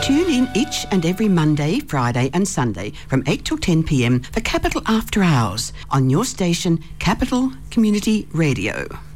Tune in each and every Monday, Friday and Sunday from 8 till 10 p.m. for Capital After Hours on your station, Capital Community Radio.